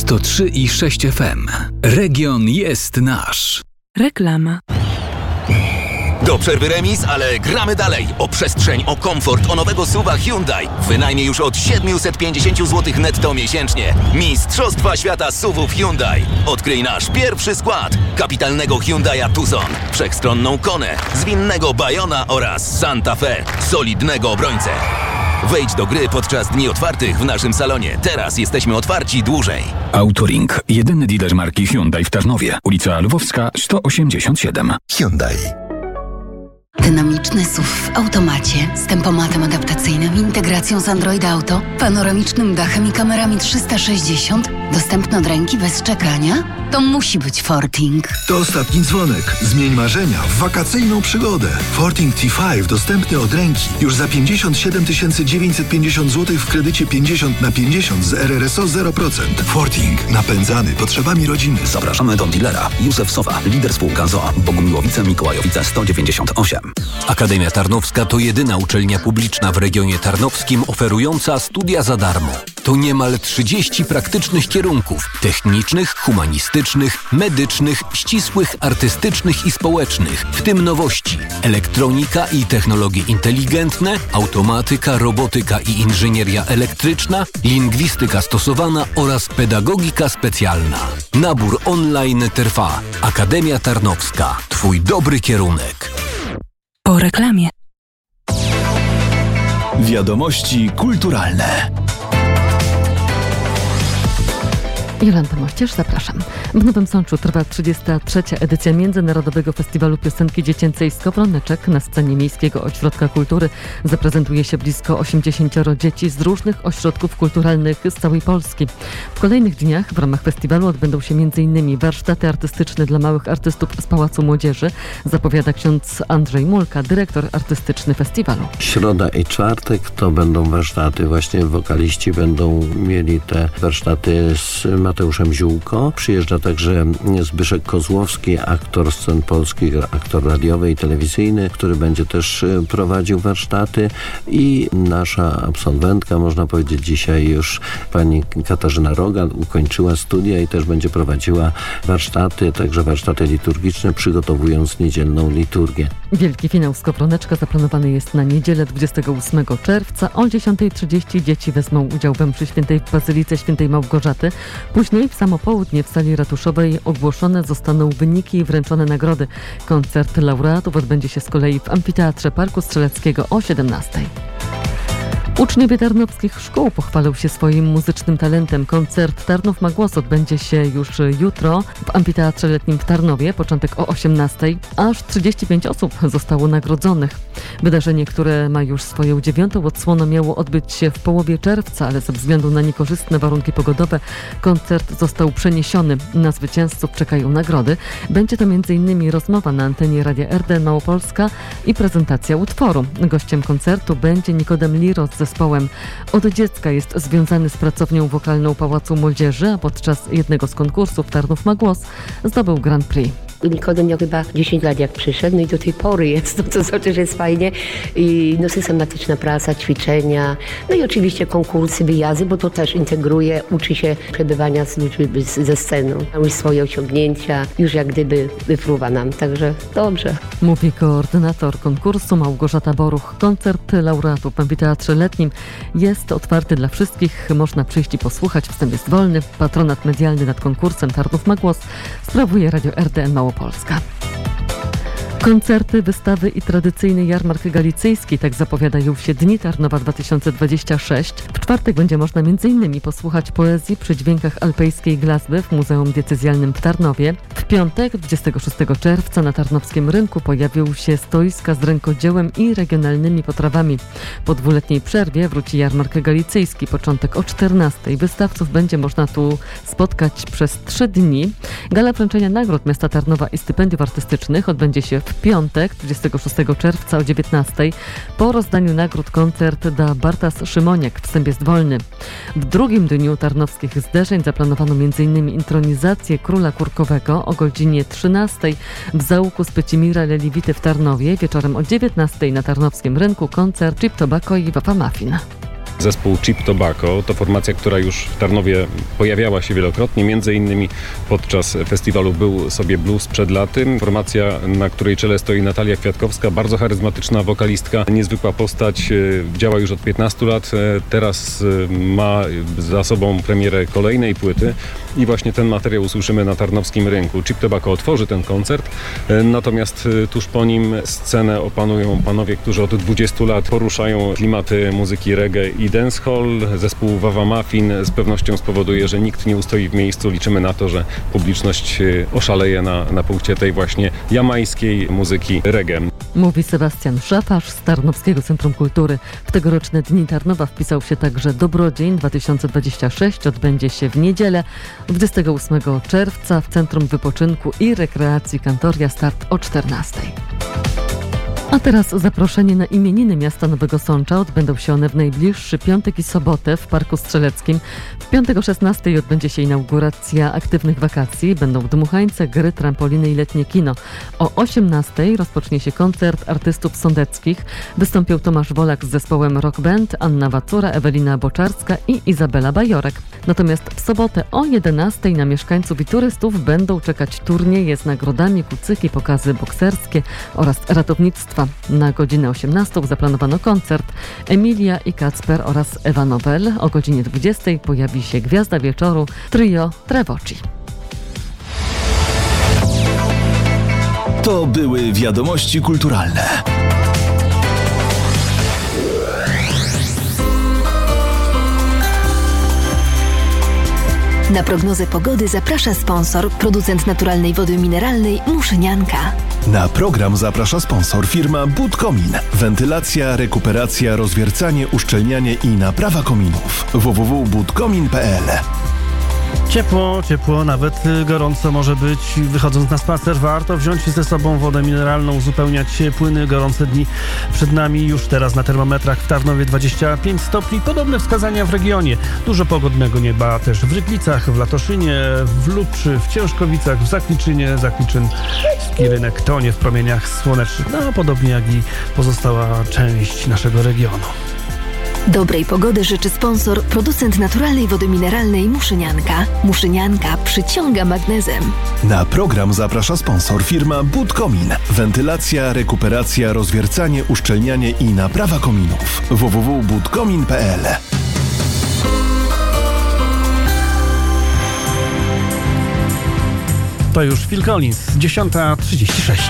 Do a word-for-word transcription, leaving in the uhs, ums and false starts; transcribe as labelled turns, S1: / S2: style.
S1: sto trzy i sześć F M. Region jest nasz.
S2: Reklama.
S3: Do przerwy remis, ale gramy dalej. O przestrzeń, o komfort, o nowego suwa Hyundai. Wynajmie już od siedemset pięćdziesiąt złotych netto miesięcznie. Mistrzostwa świata suwów Hyundai. Odkryj nasz pierwszy skład. Kapitalnego Hyundai'a Tucson, wszechstronną Konę, zwinnego Bayona oraz Santa Fe, solidnego obrońcę. Wejdź do gry podczas dni otwartych w naszym salonie. Teraz jesteśmy otwarci dłużej.
S1: Autoring. Jedyny dealer marki Hyundai w Tarnowie. Ulica Lwowska sto osiemdziesiąt siedem.
S4: Hyundai.
S5: Dynamiczny S U V w automacie z tempomatem adaptacyjnym, integracją z Android Auto, panoramicznym dachem i kamerami trzysta sześćdziesiąt, dostępny od ręki bez czekania? To musi być Forting.
S4: To ostatni dzwonek. Zmień marzenia w wakacyjną przygodę. Forting T pięć dostępny od ręki już za pięćdziesiąt siedem tysięcy dziewięćset pięćdziesiąt złotych w kredycie pięćdziesiąt na pięćdziesiąt z R R S O zero procent. Forting. Napędzany potrzebami rodziny.
S6: Zapraszamy do dealera. Józef Sowa, lider spółka Z O A. Bogumiłowice, Mikołajowice sto dziewięćdziesiąt osiem.
S7: Akademia Tarnowska to jedyna uczelnia publiczna w regionie tarnowskim oferująca studia za darmo. To niemal trzydzieści praktycznych kierunków technicznych, humanistycznych, medycznych, ścisłych, artystycznych i społecznych, w tym nowości: elektronika i technologie inteligentne, automatyka, robotyka i inżynieria elektryczna, lingwistyka stosowana oraz pedagogika specjalna. Nabór online trwa. Akademia Tarnowska. Twój dobry kierunek.
S2: Po reklamie.
S1: Wiadomości kulturalne.
S8: Jolanta Mościerz, zapraszam. W Nowym Sączu trwa trzydziesta trzecia edycja Międzynarodowego Festiwalu Piosenki Dziecięcej Skowroneczek. Na scenie Miejskiego Ośrodka Kultury zaprezentuje się blisko osiemdziesięcioro dzieci z różnych ośrodków kulturalnych z całej Polski. W kolejnych dniach w ramach festiwalu odbędą się m.in. warsztaty artystyczne dla małych artystów z Pałacu Młodzieży, zapowiada ksiądz Andrzej Mulka, dyrektor artystyczny festiwalu.
S9: Środa i czwartek to będą warsztaty. Właśnie wokaliści będą mieli te warsztaty z Mateuszem Ziółko. Przyjeżdża także Zbyszek Kozłowski, aktor scen polskich, aktor radiowy i telewizyjny, który będzie też prowadził warsztaty, i nasza absolwentka, można powiedzieć dzisiaj już pani Katarzyna Rogal, ukończyła studia i też będzie prowadziła warsztaty, także warsztaty liturgiczne, przygotowując niedzielną liturgię.
S8: Wielki finał Skowroneczka zaplanowany jest na niedzielę dwudziestego ósmego czerwca. O dziesiątej trzydzieści dzieci wezmą udział w mszy świętej w Bazylice Świętej Małgorzaty. Później w samo południe w sali ratuszowej ogłoszone zostaną wyniki i wręczone nagrody. Koncert laureatów odbędzie się z kolei w Amfiteatrze Parku Strzeleckiego o siedemnastej. Uczniowie tarnowskich szkół pochwalą się swoim muzycznym talentem. Koncert Tarnów ma głos odbędzie się już jutro w Amfiteatrze Letnim w Tarnowie, początek o osiemnastej. Aż trzydzieści pięć osób zostało nagrodzonych. Wydarzenie, które ma już swoją dziewiątą odsłonę, miało odbyć się w połowie czerwca, ale ze względu na niekorzystne warunki pogodowe koncert został przeniesiony. Na zwycięzców czekają nagrody. Będzie to m.in. rozmowa na antenie Radia R D N Małopolska i prezentacja utworu. Gościem koncertu będzie Nikodem Liro z zespołem. Od dziecka jest związany z pracownią wokalną Pałacu Młodzieży, a podczas jednego z konkursów Tarnów ma głos zdobył Grand Prix.
S10: Nikodem miał chyba dziesięć lat jak przyszedł, no i do tej pory jest, no to znaczy, że jest fajnie. I no, systematyczna praca, ćwiczenia, no i oczywiście konkursy, wyjazdy, bo to też integruje, uczy się przebywania z ludźmi ze sceną. Już swoje osiągnięcia, już jak gdyby wypruwa nam, także dobrze.
S8: Mówi koordynator konkursu Małgorzata Boruch. Koncert laureatów w Amfiteatrze Letnim jest otwarty dla wszystkich. Można przyjść i posłuchać, wstęp jest wolny. Patronat medialny nad konkursem Tarnów ma głos sprawuje Radio R D N Małopolska. Koncerty, wystawy i tradycyjny jarmark galicyjski, tak zapowiadają się Dni Tarnowa dwa tysiące dwudziesty szósty. W czwartek będzie można m.in. posłuchać poezji przy dźwiękach alpejskiej glazby w Muzeum Diecezjalnym w Tarnowie. W piątek, dwudziestego szóstego czerwca, na tarnowskim rynku pojawią się stoiska z rękodziełem i regionalnymi potrawami. Po dwuletniej przerwie wróci jarmark galicyjski, początek o czternastej. Wystawców będzie można tu spotkać przez trzy dni. Gala wręczenia nagród miasta Tarnowa i stypendiów artystycznych odbędzie się w piątek, dwudziestego szóstego czerwca o dziewiętnastej. Po rozdaniu nagród koncert da Bartas Szymoniak, wstęp jest wolny. W drugim dniu tarnowskich zderzeń zaplanowano m.in. intronizację Króla Kurkowego o godzinie trzynastej w zaułku Specimira Leliwity w Tarnowie. Wieczorem o dziewiętnastej na tarnowskim rynku koncert Chip Tobacco i Wafa Muffin.
S11: zespół Cheap Tobacco. To formacja, która już w Tarnowie pojawiała się wielokrotnie, między innymi podczas festiwalu Był sobie blues przed laty. Formacja, na której czele stoi Natalia Kwiatkowska, bardzo charyzmatyczna wokalistka, niezwykła postać, działa już od piętnastu lat, teraz ma za sobą premierę kolejnej płyty i właśnie ten materiał usłyszymy na tarnowskim rynku. Cheap Tobacco otworzy ten koncert, natomiast tuż po nim scenę opanują panowie, którzy od dwudziestu lat poruszają klimaty muzyki reggae i dancehall. Zespół Wawa Muffin z pewnością spowoduje, że nikt nie ustoi w miejscu. Liczymy na to, że publiczność oszaleje na, na punkcie tej właśnie jamańskiej muzyki reggae.
S8: Mówi Sebastian Szafarz z Tarnowskiego Centrum Kultury. W tegoroczne Dni Tarnowa wpisał się także Dobrodzień dwa tysiące dwadzieścia sześć. Odbędzie się w niedzielę dwudziestego ósmego czerwca w Centrum Wypoczynku i Rekreacji Kantoria. Start o czternastej. A teraz zaproszenie na imieniny miasta Nowego Sącza. Odbędą się one w najbliższy piątek i sobotę w Parku Strzeleckim. W piątek o szesnastej odbędzie się inauguracja aktywnych wakacji. Będą dmuchańce, gry, trampoliny i letnie kino. O osiemnastej rozpocznie się koncert artystów sądeckich. Wystąpią Tomasz Wolak z zespołem Rock Band, Anna Wacura, Ewelina Boczarska i Izabela Bajorek. Natomiast w sobotę o jedenastej na mieszkańców i turystów będą czekać turnieje z nagrodami, kucyki, pokazy bokserskie oraz ratownictwa. Na godzinę osiemnastą zaplanowano koncert Emilia i Kacper oraz Ewa Nowel. O godzinie dwudziestej pojawi się gwiazda wieczoru trio Trevoci.
S12: To były wiadomości kulturalne.
S13: Na prognozę pogody zaprasza sponsor, producent naturalnej wody mineralnej Muszynianka.
S12: Na program zaprasza sponsor firma Budkomin. Wentylacja, rekuperacja, rozwiercanie, uszczelnianie i naprawa kominów. w w w kropka budkomin kropka p l.
S14: Ciepło, ciepło, nawet gorąco może być. Wychodząc na spacer warto wziąć ze sobą wodę mineralną, uzupełniać płyny. Gorące dni przed nami. Już teraz na termometrach w Tarnowie dwadzieścia pięć stopni. Podobne wskazania w regionie. Dużo pogodnego nieba też w Ryklicach, w Latoszynie, w Lubczy, w Ciężkowicach, w Zakliczynie, Zakliczynski rynek tonie w promieniach słonecznych. No, podobnie jak i pozostała część naszego regionu.
S13: Dobrej pogody życzy sponsor, producent naturalnej wody mineralnej Muszynianka. Muszynianka przyciąga magnezem.
S12: Na program zaprasza sponsor firma Budkomin. Wentylacja, rekuperacja, rozwiercanie, uszczelnianie i naprawa kominów. w w w kropka budkomin kropka p l.
S14: To już Phil Collins, dziesiąta trzydzieści sześć.